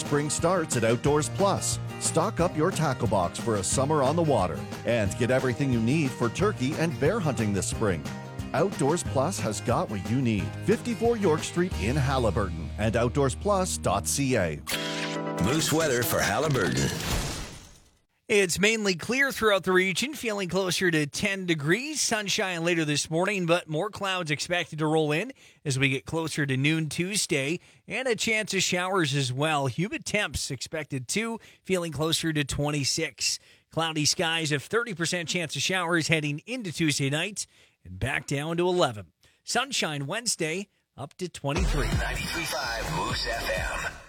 spring starts at Outdoors Plus. Stock up your tackle box for a summer on the water and get everything you need for turkey and bear hunting this spring. Outdoors Plus has got what you need. 54 York Street in Haliburton and outdoorsplus.ca. Moose weather for Haliburton. It's mainly clear throughout the region, feeling closer to 10 degrees. Sunshine later this morning, but more clouds expected to roll in as we get closer to noon Tuesday, and a chance of showers as well. Humid temps expected too, feeling closer to 26. Cloudy skies of 30% chance of showers heading into Tuesday night, and back down to 11. Sunshine Wednesday, up to 23. 93.5 Moose FM.